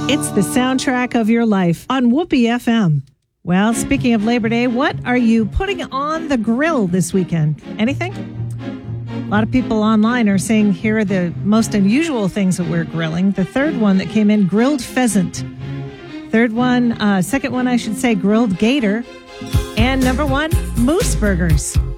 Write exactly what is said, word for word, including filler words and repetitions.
It's the soundtrack of your life on Whoopee F M. Well, speaking of Labor Day, what are you putting on the grill this weekend? Anything? A lot of people online are saying here are the most unusual things that we're grilling. The third one that came in, grilled pheasant. Third one, uh, second one, I should say, grilled gator. And number one, moose burgers.